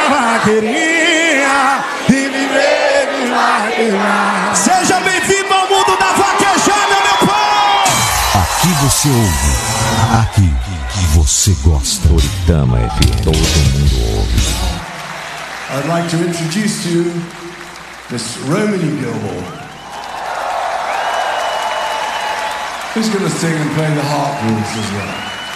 vaqueirinha e viver de vaqueirinha. Seja bem-vindo ao mundo da vaquejada, meu povo! Aqui você ouve, aqui que você gosta. Toritama FM, todo mundo ouve. I'd like to introduce to you Miss Romany Gilmore, who's going to sing and play the harp rules as well.